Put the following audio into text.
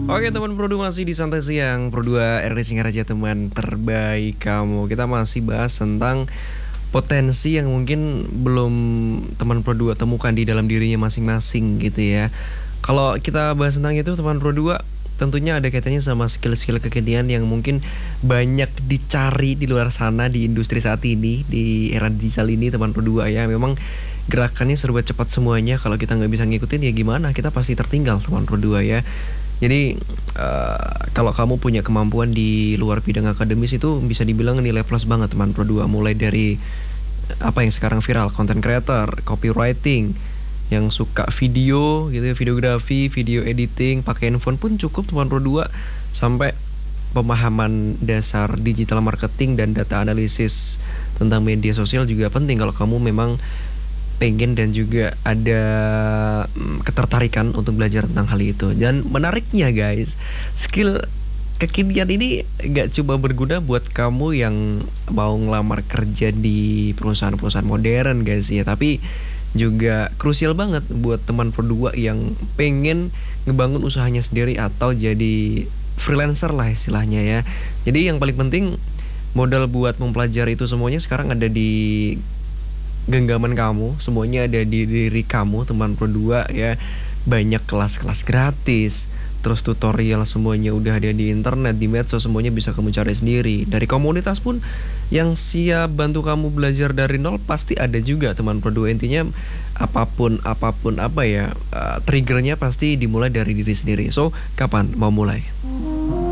Oke teman Pro 2 masih di Santai Siang Pro 2 RD Singaraja teman terbaik kamu. Kita masih bahas tentang potensi yang mungkin belum teman Pro 2 temukan di dalam dirinya masing-masing gitu ya. Kalau kita bahas tentang itu teman Pro 2, tentunya ada kaitannya sama skill-skill kekinian yang mungkin banyak dicari di luar sana di industri saat ini, di era digital ini teman Pro 2 ya. Memang gerakannya serba cepat semuanya. Kalau kita nggak bisa ngikutin ya gimana, kita pasti tertinggal teman Pro 2 ya. Jadi kalau kamu punya kemampuan di luar bidang akademis itu bisa dibilang nilai plus banget teman Pro 2. Mulai dari apa yang sekarang viral, content creator, copywriting, yang suka video gitu ya, videografi, video editing, pakai handphone pun cukup teman Pro 2, sampai pemahaman dasar digital marketing dan data analisis tentang media sosial juga penting kalau kamu memang pengen dan juga ada ketertarikan untuk belajar tentang hal itu. Dan menariknya guys, skill kekinian ini gak cuma berguna buat kamu yang mau ngelamar kerja di perusahaan-perusahaan modern guys ya, tapi juga krusial banget buat teman Pro 2 yang pengen ngebangun usahanya sendiri atau jadi freelancer lah istilahnya ya. Jadi yang paling penting, modal buat mempelajari itu semuanya sekarang ada di genggaman kamu, semuanya ada di diri kamu teman Pro 2 ya. Banyak kelas-kelas gratis, terus tutorial semuanya udah ada di internet, di medsos, semuanya bisa kamu cari sendiri. Dari komunitas pun yang siap bantu kamu belajar dari nol pasti ada juga teman Pro 2. Intinya apapun apa ya, triggernya pasti dimulai dari diri sendiri. So kapan mau mulai?